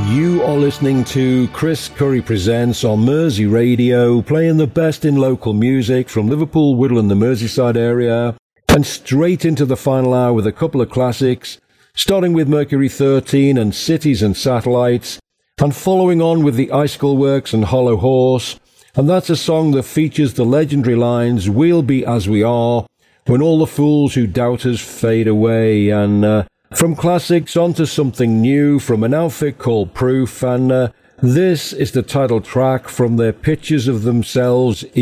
You are listening to Chris Curry Presents on Mersey Radio, playing the best in local music from Liverpool, Whittle and the Merseyside area, and straight into the final hour with a couple of classics, starting with Mercury 13 and Cities and Satellites, and following on with the Icicle Works and Hollow Horse, and that's a song that features the legendary lines, "We'll be as we are, when all the fools who doubt us fade away," and from classics onto something new from an outfit called Proof, and this is the title track from their Pictures of Themselves